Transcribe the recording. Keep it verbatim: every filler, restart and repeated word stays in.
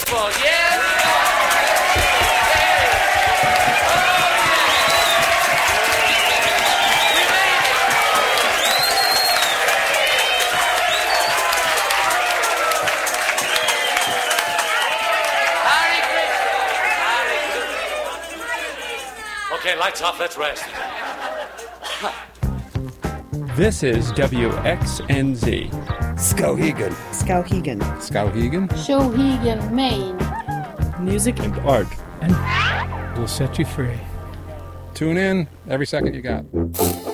baseball. Yeah, we are. Okay, lights off, let's rest. This is W X N Z. Skowhegan. Skowhegan. Skowhegan. Skowhegan, Maine. Music and art. And will set you free. Tune in every second you got.